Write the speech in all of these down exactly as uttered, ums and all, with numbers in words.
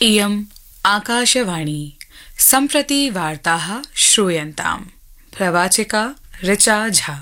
इयम् आकाशवाणी सम्प्रति वार्ताः श्रूयन्ताम्। प्रवाचिका ऋचा झा।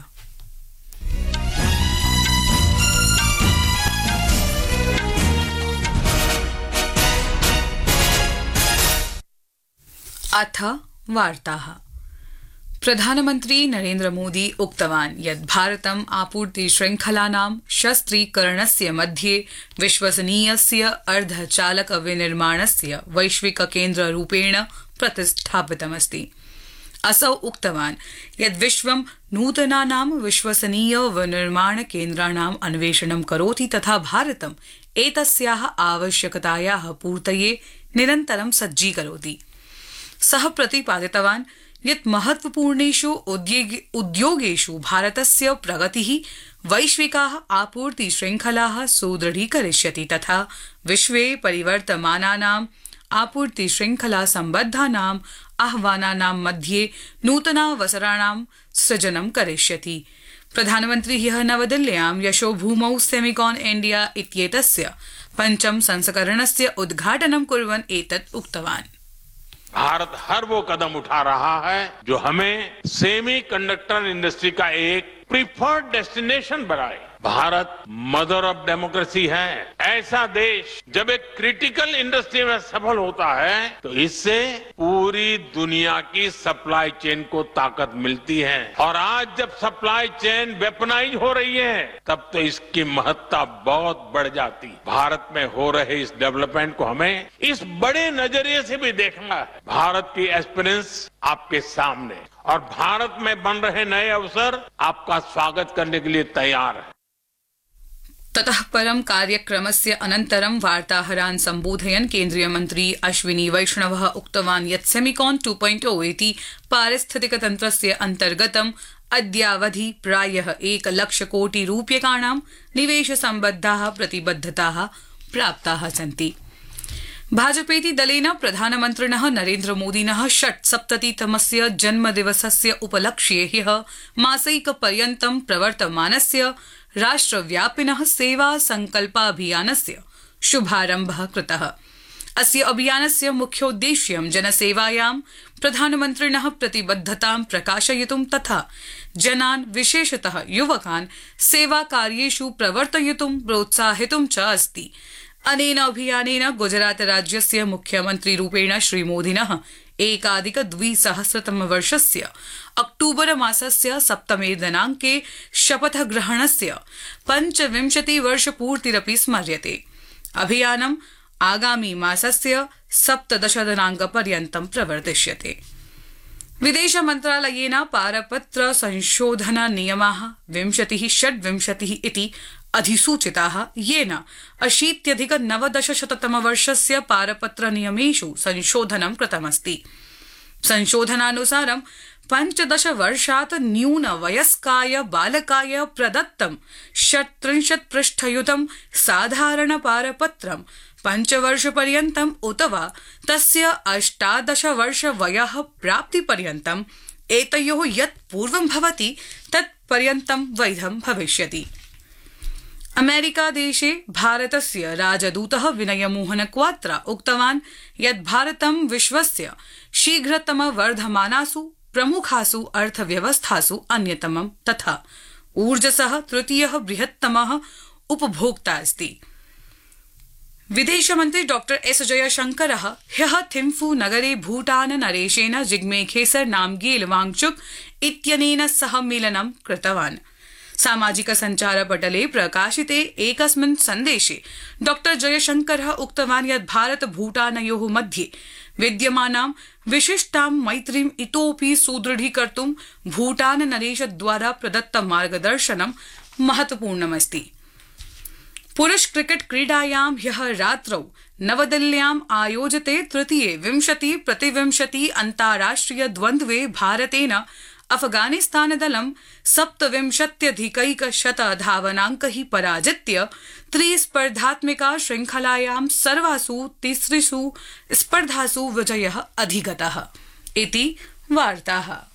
अथ वार्ताः। प्रधानमन्त्री नरेन्द्र मोदी उक्तवान् यत् भारतम् आपूर्ति श्रृंखलानां शस्त्रीकरणस्य मध्ये विश्वसनीयस्य अर्धचालक विनिर्माणस्य वैश्विक केन्द्ररूपेण प्रतिष्ठापितमस्ति। असौ उक्तवान् यत् विश्वं नूतनानां विश्वसनीय विनिर्माण केन्द्राणाम् अन्वेषणं करोति तथा भारतम् एतस्याः आवश्यकतायाः पूर्तये निरन्तरं सज्जीकरोति। सः प्रतिपादितवान् यत् महत्वपूर्णेषु उद्योगेषु भारतस्य प्रगतिः वैश्विकाः आपूर्ति श्रृंखलाः सुदृढीकरिष्यति तथा विश्वे परिवर्तमानानाम् आपूर्ति श्रृंखला सम्बद्धानाम् आह्वानानां मध्ये नूतनावसराणां सृजनं करिष्यति। प्रधानमन्त्री ह्यः नवदिल्ल्यां यशोभूमौ सेमिकॉन इंडिया इत्येतस्य पञ्चम संस्करणस्य उद्घाटनं कुर्वन् एतत् उक्तवान्। भारत हर वो कदम उठा रहा है जो हमें सेमी कंडक्टर इंडस्ट्री का एक प्रीफर्ड डेस्टिनेशन बनाए। भारत मदर ऑफ डेमोक्रेसी है। ऐसा देश जब एक क्रिटिकल इंडस्ट्री में सफल होता है तो इससे पूरी दुनिया की सप्लाई चेन को ताकत मिलती है और आज जब सप्लाई चेन वेपनाइज हो रही है तब तो इसकी महत्ता बहुत बढ़ जाती है। भारत में हो रहे इस डेवलपमेंट को हमें इस बड़े नजरिए से भी देखना है। भारत की एस्पिरेंस आपके सामने और भारत में बन रहे नए अवसर आपका स्वागत करने के लिए तैयार है। ततः परं कार्यक्रमस्य अनन्तरं वार्ताहरान् सम्बोधयन् केन्द्रीय मन्त्री अश्विनी वैष्णवः उक्तवान् यत् सेमिकॉन टू पॉइंट ओ इति पारिस्थितिकतन्त्रस्य अन्तर्गतम् अद्यावधि प्रायः एक लक्ष कोटि रूप्यकाणां निवेशसम्बद्धाः प्रतिबद्धताः प्राप्ताः सन्ति। भाजपेति दलेन प्रधानमन्त्रिणः नरेन्द्र मोदिनः षट्सप्ततितमस्य जन्मदिवसस्य उपलक्ष्ये ह्यः मासैकपर्यन्तं प्रवर्तमानस्य राष्ट्रव्यापिनः सेवा संकल्पाभियानस्य शुभारम्भः कृतः। अस्य अभियानस्य मुख्योद्देश्यं जनसेवायां प्रधानमन्त्रिणः प्रतिबद्धतां प्रकाशयितुं तथा जनान् विशेषतः युवकान् सेवाकार्येषु प्रवर्तयितुं प्रोत्साहितुं च अस्ति। अनेन अभियानेन गुजरात राज्यस्य मुख्यमन्त्री रूपेण श्रीमोदिनः एकाधिक द्विसहस्रतमवर्षस्य अक्टूबर मासस्य सप्तमे दिनाङ्के शपथग्रहणस्य पञ्चविंशतिवर्षपूर्तिरपि स्मर्यते। अभियानम् आगामी मासस्य सप्तदश दिनाङ्कपर्यन्तं प्रवर्तिष्यते। विदेश मन्त्रालयेन पारपत्र संशोधन नियमाः विंशतिः षड्विंशतिः इति अधिसूचिताः येन अशीत्यधिक नवदशशततमवर्षस्य पारपत्र नियमेषु संशोधनं कृतमस्ति। संशोधनानुसारं पञ्चदश वर्षात् न्यूनवयस्काय बालकाय प्रदत्तं षट्त्रिंशत् पृष्ठयुतं साधारण पारपत्रं पञ्चवर्षपर्यन्तम् उत वा तस्य अष्टादश वर्ष वयः प्राप्तिपर्यन्तम् एतयोः यत् पूर्वं भवति तत् पर्यन्तं वैधं भविष्यति। अमेरिका देशे भारतस्य राजदूतः विनय मोहन क्वात्रा उक्तवान् यत् भारतं विश्वस्य शीघ्रतम वर्धमानासु प्रमुखासु अर्थव्यवस्थासु अन्यतमं तथा ऊर्जसः तृतीयः बृहत्तमः उपभोक्ता अस्ति। विदेशमन्त्री डॉक्टर एस जयशंकरः ह्यः थिम्फू नगरे भूटान नरेशेन जिग्मे खेसर नामग्येल वांगचुक इत्यनेन सह मेलनं कृतवान्। सामाजिक संचार पटले प्रकाशिते एकस्मिन् सन्देशे डॉक्टर जयशंकरः उक्तवान् यत् भारत भूटानयोः मध्ये विद्यमानां विशिष्टां मैत्रीम् इतोऽपि सुदृढीकर्तुं भूटान नरेशद्वारा प्रदत्त मार्गदर्शनं महत्वपूर्णमस्ति। पुरुष क्रिकेट क्रीडायां ह्यः रात्रौ नवदिल्ल्याम् आयोजिते तृतीये विंशति प्रतिविंशति अन्ताराष्ट्रिय द्वन्द्वे भारतेन अफगानिस्तानदलं सप्तविंशत्यधिकैकशत धावनाङ्कैः पराजित्य त्रिस्पर्धात्मिका श्रृंखलायां सर्वासु तिसृषु स्पर्धासु विजयः अधिगतः इति वार्ताः।